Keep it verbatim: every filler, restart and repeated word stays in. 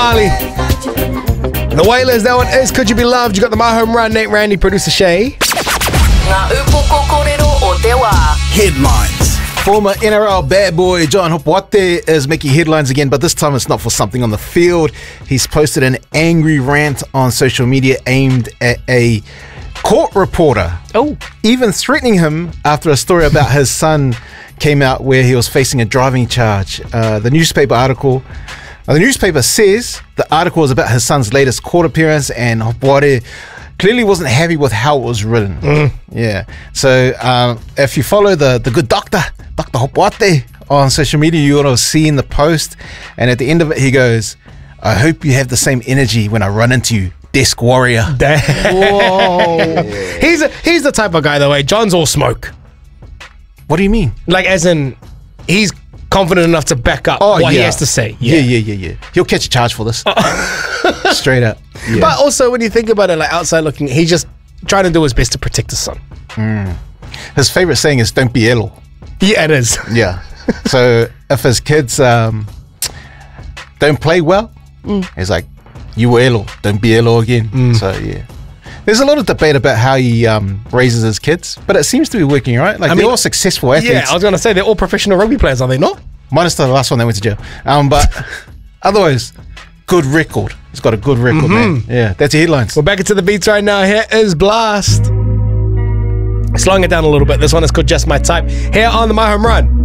Ali. The Wailers, that one is Could You Be Loved? You got the My Home Run, Nate Randy, producer Shay. Headlines. Former N R L bad boy John Hopoate is making headlines again, but this time it's not for something on the field. He's posted an angry rant on social media aimed at a court reporter. Oh. Even threatening him after a story about his son came out where he was facing a driving charge. Uh, the newspaper article, uh, the newspaper says the article was about his son's latest court appearance, and Hopoate clearly wasn't happy with how it was written. Mm. Yeah. So um, if you follow the, the good doctor, Doctor Hopoate, on social media, you would have seen the post. And at the end of it, he goes, I hope you have the same energy when I run into you, desk warrior. Whoa. he's, a, he's the type of guy, though, eh? John's all smoke. What do you mean? Like, as in, he's confident enough to back up oh, what yeah. he has to say. Yeah, yeah, yeah, yeah. yeah. He'll catch a charge for this. Straight up. Yeah. But also, when you think about it, like outside looking, he's just trying to do his best to protect his son. Mm. His favorite saying is "Don't be elo." Yeah, it is. Yeah. So if his kids um, don't play well, mm. he's like, "You were elo. Don't be elo again." Mm. So yeah. There's a lot of debate about how he um, raises his kids, but it seems to be working, right? Like I they're mean, all successful athletes. Yeah, I was going to say they're all professional rugby players, are they not? Minus the last one that went to jail. Um, but otherwise, good record. He's got a good record, mm-hmm. man. Yeah, that's your headlines. We're back into the beats right now. Here is Blast. Slowing it down a little bit. This one is called Just My Type. Here on the My Home Run.